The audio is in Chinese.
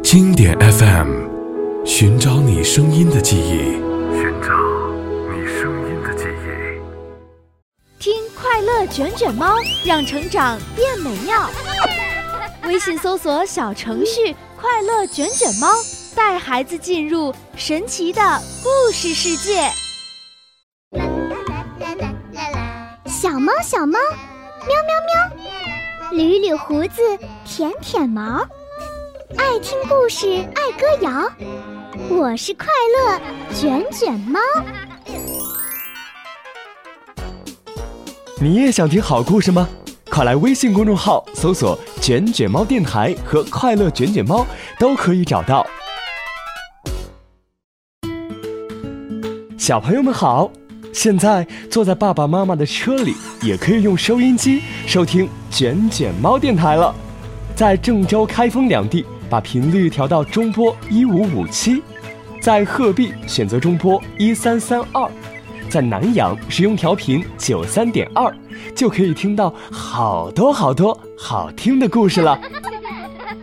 经典 FM， 寻找你声音的记忆， 寻找你声音的记忆。 听快乐卷卷猫，让成长变美妙。微信搜索小程序快乐卷卷猫，带孩子进入神奇的故事世界。 小猫小猫，喵喵喵，捋捋胡子，舔舔毛，爱听故事，爱歌谣。我是快乐卷卷猫。 你也想听好故事吗？快来微信公众号搜索卷卷猫电台和快乐卷卷猫，都可以找到。小朋友们好，现在坐在爸爸妈妈的车里，也可以用收音机收听卷卷猫电台了。在郑州、开封两地把频率调到中波1557，在鹤壁选择中波1332，在南阳使用调频93.2，就可以听到好多好听的故事了。